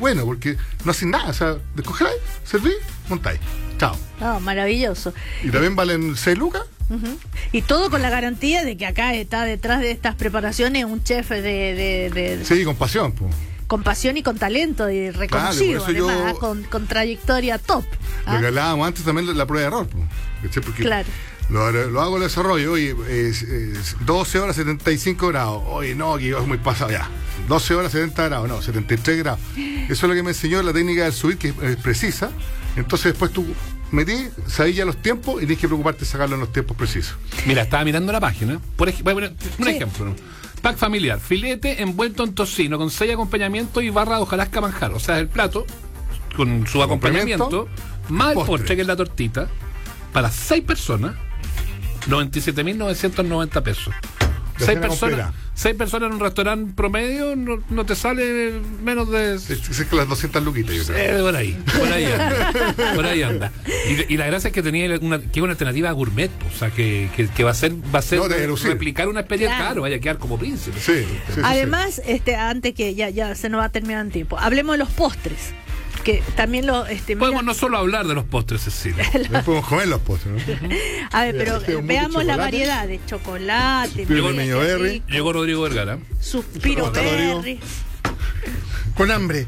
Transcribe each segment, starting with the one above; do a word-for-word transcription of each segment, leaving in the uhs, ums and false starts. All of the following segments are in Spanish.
bueno, porque no hacen nada, o sea, descongeláis, servís, montáis, chao. No, maravilloso. Y también valen seis lucas. Uh-huh. Y todo con la garantía de que acá está detrás de estas preparaciones un chef de... de, de sí, con pasión, pues. Con pasión y con talento y reconocido, claro, además, yo, con, con trayectoria top. ¿ah? Lo que hablábamos antes también la, la prueba de error, pues. Porque claro. Lo, lo hago el desarrollo, oye, es, es doce horas, setenta y cinco grados. Oye, no, aquí es muy pasado ya. doce horas, setenta grados, no, setenta y tres grados. Eso es lo que me enseñó la técnica del subir, que es, es precisa. Entonces después tú metí, sabías ya los tiempos y tienes que preocuparte de sacarlo en los tiempos precisos. Mira, estaba mirando la página. Por ej- bueno, un sí. ejemplo, ¿no? Pack familiar, filete envuelto en tocino con seis acompañamientos y barra de hojarasca manjar. O sea, el plato con su acompañamiento, más el postre. postre, que es la tortita, para seis personas, noventa y siete mil novecientos noventa pesos. Seis personas, seis personas en un restaurante promedio no, no te sale menos de... Es, es que las doscientas luquitas, yo creo. Eh, por ahí, por ahí anda. por ahí anda. Y, y la gracia es que tenía una, que es una alternativa gourmet, o sea, que, que, que va a ser, va a ser no, replicar una experiencia, claro. claro, vaya a quedar como príncipe. Sí, sí, Además, sí. este, antes que ya, ya se nos va a terminar el tiempo, hablemos de los postres. Que también lo este, podemos mira, no solo hablar de los postres, Cecilia. No podemos comer los postres, ¿no? a ver, pero Este, veamos la variedad de chocolate, Suspiro limeño berry. Llegó Rodrigo Vergara. Suspiro berry. Con hambre.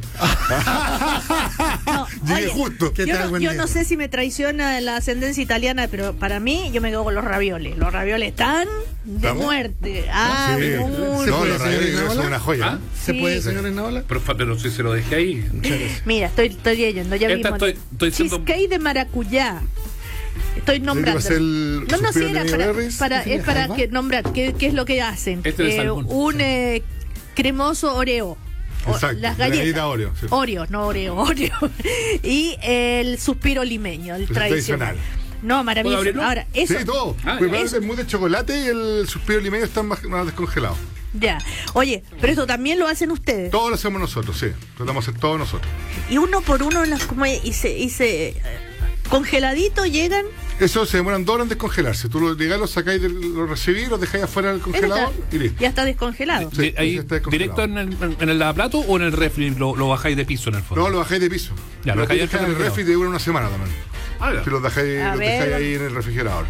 No, Llegué oye, justo. ¿Qué yo tal, no, buen yo día? no sé si me traiciona la ascendencia italiana, pero para mí yo me quedo con los ravioles. Los ravioles están de ¿Estamos? muerte. Ah, Sí. muy No, puede, los señor ravioles Iraola? son una joya. ¿Ah? ¿Se Sí. puede, señor Enaola? Pero, pero si se lo dejé ahí. Mira, estoy, estoy leyendo, ya Esta vimos. estoy- estoy siendo- Cheesecake de maracuyá. Estoy nombrando. va a ser el No, no, sí, suspiro era limeño para, berries. para, ¿Tiene es para jaiba? que nombrar qué, qué es lo que hacen. Este de Eh, salmón. un eh, cremoso Oreo. O- Exacto, las la galletas. galleta Oreo, sí. Oreo, no Oreo, Oreo. Y el suspiro limeño, el Es tradicional. tradicional. No, ¿Puedo maravilloso. abrirlo? Ahora, eso. Sí, todo. Ah, Pues eso. el mousse de chocolate y el suspiro limeño están más, más descongelados. Ya. Oye, pero esto también lo hacen ustedes. Todo lo hacemos nosotros, sí. Tratamos de hacer todo nosotros. Y uno por uno, las, como, y se, y se eh, congeladito llegan. Eso se demoran dos horas en descongelarse. Tú lo llegáis, lo sacáis, del- lo recibís, lo dejáis afuera del congelador Está- y listo. ya está descongelado. Sí, De- ahí, ese está descongelado. directo en el, en el lavaplato o en el refri lo, lo bajáis de piso en el fondo. No, lo bajáis de piso. Ya, lo lo dejáis dejáis en el congelado. refri y te dura una semana también. Ah, ya. Si los dejáis, A los ver. dejáis ahí en el refrigerador.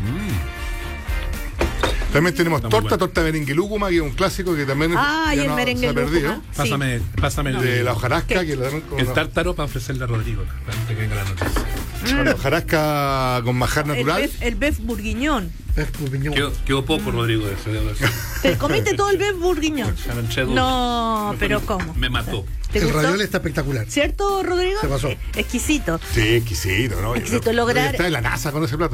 También tenemos Está muy torta, bueno. torta merengue lúcuma, que es un clásico que también Ah, y ya el no- merengue se ha perdido. lúcuma. Sí. Pásame, pásame el, De la hojarasca, que le dan con el una- tártaro para ofrecerle a Rodrigo. Antes que venga la noticia. con la hojarasca con majar El natural. bef, el bef bourguignon. Es pupiñón. Quedó, quedó poco, Rodrigo, de eso. debo decir. ¿Te comiste todo el bef bourguignon? Ya me eché dos. No, Me pero fue- ¿cómo? Me mató. ¿Te El gustó? ravioli está espectacular. ¿Cierto, Rodrigo? Se pasó. Eh, exquisito. Sí, exquisito, ¿no? Exquisito, Yo- lograr- yo Está en la NASA con ese plato.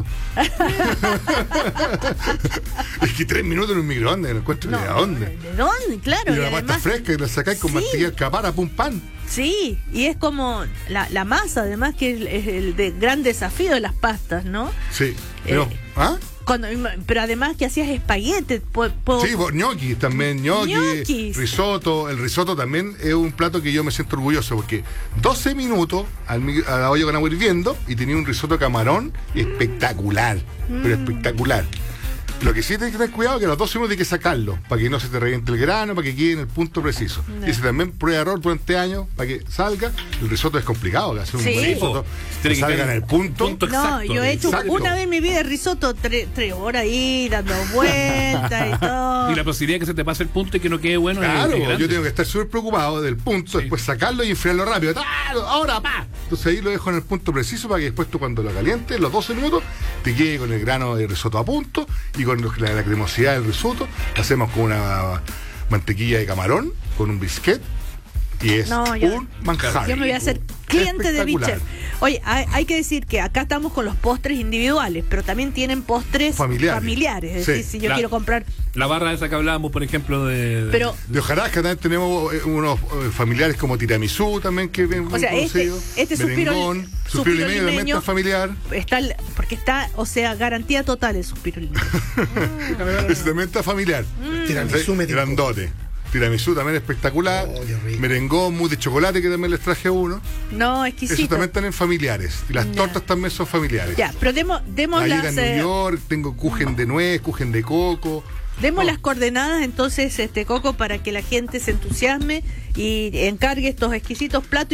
Es que tres minutos en un microondas, no encuentro ni de dónde. ¿De dónde? Claro. Y Y la pasta además, fresca y la sacáis con Sí. mantequilla capara, pum, pan. sí, y es como la, la masa, además, que es, es el de gran desafío de las pastas, ¿no? Sí. Pero, Eh, ¿ah? Cuando, pero además que hacías espaguetes. po- po- Sí, vos, gnocchi también, gnocchi, Ñoquis. risotto. El risotto también es un plato que yo me siento orgulloso porque doce minutos al, mi- a la olla con agua hirviendo y tenía un risotto de camarón espectacular, pero Mm. espectacular. Lo que sí tienes que tener cuidado es que a los doce minutos hay que sacarlo para que no se te reviente el grano, para que quede en el punto preciso. No. Y si también prueba error durante años para que salga. El risotto es complicado, que hacer un Sí. buen risotto Tiene que que salga quedar en el punto. punto No, exacto. yo he hecho Exacto. una vez en mi vida risotto tre- tres horas ahí dando vueltas y todo. Y la posibilidad de que se te pase el punto y que no quede bueno es- Claro, es grande. yo tengo que estar súper preocupado del punto, Sí. después sacarlo y enfriarlo rápido. ¡Ah! Ahora, pa. Entonces ahí lo dejo en el punto preciso para que después tú cuando lo calientes, los doce minutos, te quede con el grano de risotto a punto y con la, la cremosidad del risotto. Lo hacemos con una mantequilla de camarón, con un biscuit y es No, yo- un manjar. Yo me voy a hacer cliente de Espectacular. Bichef. Oye, hay, hay que decir que acá estamos con los postres individuales, pero también tienen postres Familiares. familiares. Es Sí. decir, si yo La- quiero comprar. La barra esa que hablábamos, por ejemplo, de... de- Pero, De hojarasca también tenemos eh, unos eh, familiares como tiramisú también que ven o sea, este, este suspiro, merengón, suspiro suspiro limeño también limeño está familiar. está, el- porque está, o sea, garantía total el suspiro limeño. Ese también está familiar. Tiramisú me tincó. Grandote. Tiramisú también espectacular. Oh, qué rico. Merengón, mousse de chocolate que también les traje uno. No, Esos exquisito. también están en familiares. Y las Ya. tortas también son familiares. Ya, pero demos, demos Ayer las, en eh, New York tengo kuchen de nuez, kuchen de coco. demos No. las coordenadas entonces, este Coco, para que la gente se entusiasme y encargue estos exquisitos platos.